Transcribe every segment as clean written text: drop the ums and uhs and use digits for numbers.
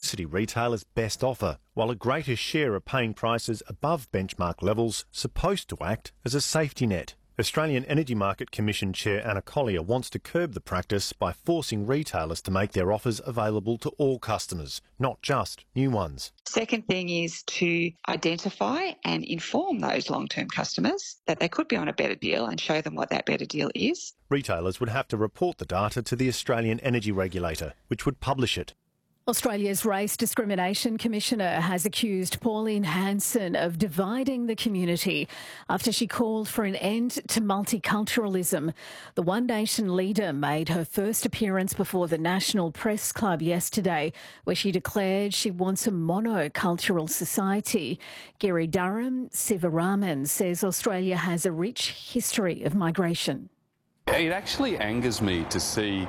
electricity retailers best offer, while a greater share are paying prices above benchmark levels supposed to act as a safety net. Australian Energy Market Commission Chair Anna Collier wants to curb the practice by forcing retailers to make their offers available to all customers, not just new ones. Second thing is to identify and inform those long-term customers that they could be on a better deal and show them what that better deal is. Retailers would have to report the data to the Australian Energy Regulator, which would publish it. Australia's Race Discrimination Commissioner has accused Pauline Hanson of dividing the community after she called for an end to multiculturalism. The One Nation leader made her first appearance before the National Press Club yesterday, where she declared she wants a monocultural society. Gary Durham Sivaraman says Australia has a rich history of migration. It actually angers me to see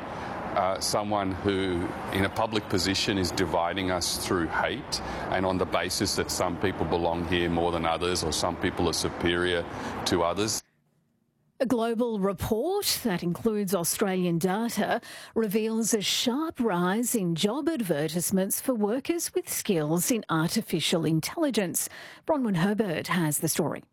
someone who in a public position is dividing us through hate and on the basis that some people belong here more than others or some people are superior to others. A global report that includes Australian data reveals a sharp rise in job advertisements for workers with skills in artificial intelligence. Bronwyn Herbert has the story.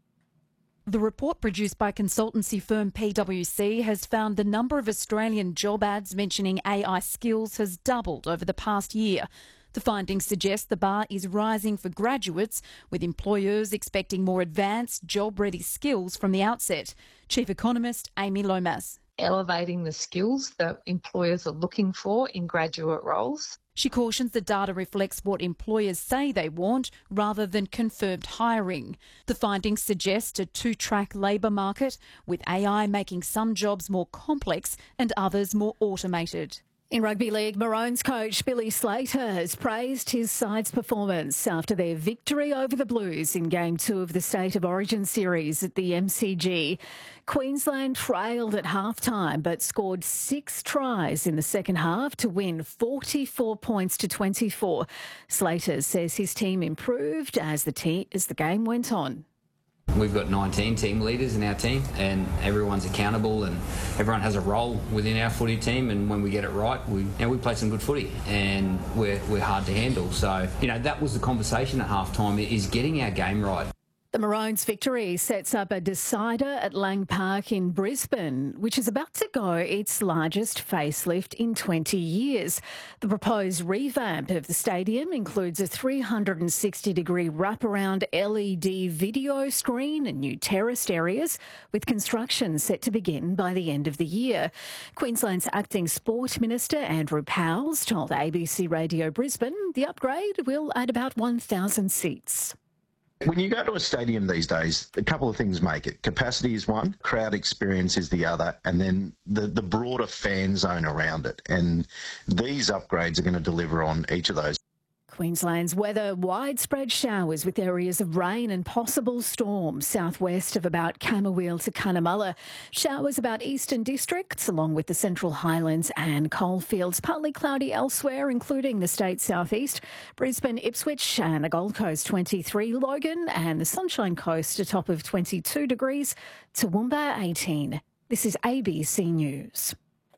The report produced by consultancy firm PwC has found the number of Australian job ads mentioning AI skills has doubled over the past year. The findings suggest the bar is rising for graduates, with employers expecting more advanced, job-ready skills from the outset. Chief Economist Amy Lomas. Elevating the skills that employers are looking for in graduate roles. She cautions the data reflects what employers say they want rather than confirmed hiring. The findings suggest a two-track labour market, with AI making some jobs more complex and others more automated. In rugby league, Maroons coach Billy Slater has praised his side's performance after their victory over the Blues in Game 2 of the State of Origin series at the MCG. Queensland trailed at half-time but scored 6 tries in the second half to win 44 points to 24. Slater says his team improved as the game went on. We've got 19 team leaders in our team and everyone's accountable and everyone has a role within our footy team, and when we get it right, we play some good footy and we're hard to handle. So, that was the conversation at halftime, is getting our game right. The Maroons' victory sets up a decider at Lang Park in Brisbane, which is about to go its largest facelift in 20 years. The proposed revamp of the stadium includes a 360-degree wraparound LED video screen and new terraced areas, with construction set to begin by the end of the year. Queensland's acting Sport Minister Andrew Powell told ABC Radio Brisbane the upgrade will add about 1,000 seats. When you go to a stadium these days, a couple of things make it. Capacity is one, crowd experience is the other, and then the broader fan zone around it. And these upgrades are going to deliver on each of those. Queensland's weather, widespread showers with areas of rain and possible storms southwest of about Camooweal to Cunnamulla. Showers about eastern districts along with the Central Highlands and coalfields. Partly cloudy elsewhere, including the state southeast. Brisbane, Ipswich and the Gold Coast 23. Logan and the Sunshine Coast a top of 22 degrees. Toowoomba 18. This is ABC News.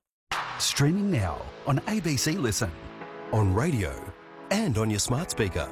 Streaming now on ABC Listen, on radio and on your smart speaker.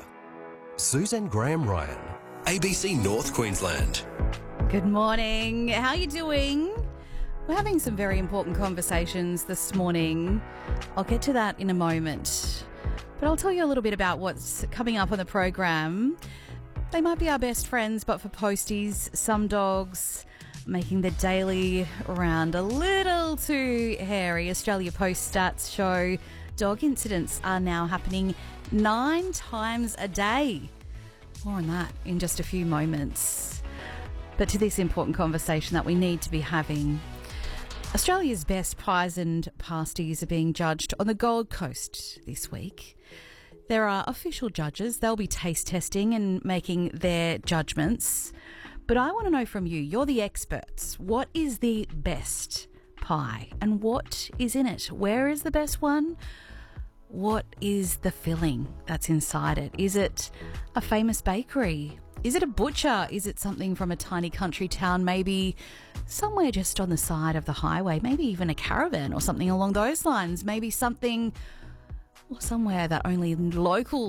Susan Graham-Ryan, ABC North Queensland. Good morning. How are you doing? We're having some very important conversations this morning. I'll get to that in a moment. But I'll tell you a little bit about what's coming up on the program. They might be our best friends, but for posties, some dogs making the daily round a little too hairy. Australia Post stats show dog incidents are now happening 9 times a day. More on that in just a few moments. But to this important conversation that we need to be having. Australia's best pies and pasties are being judged on the Gold Coast this week. There are official judges. They'll be taste testing and making their judgments. But I want to know from you, you're the experts, what is the best pie and what is in it? Where is the best one? What is the filling that's inside it? Is it a famous bakery? Is it a butcher? Is it something from a tiny country town, maybe somewhere just on the side of the highway, maybe even a caravan or something along those lines, maybe something or somewhere that only local